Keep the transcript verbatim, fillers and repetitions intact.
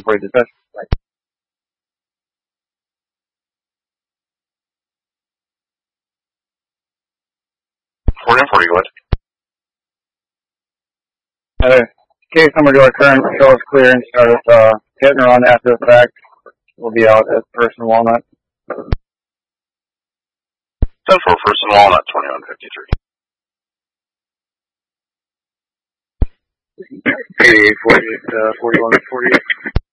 for you. Dispatch. forty and forty, go Uh, ahead. case number to our current shows clearance of uh, hit and run after the fact. We'll be out at First and Walnut. ten four, First and Walnut, twenty-one fifty-three. eighty-eight, forty-eight, uh, forty-one, forty-eight.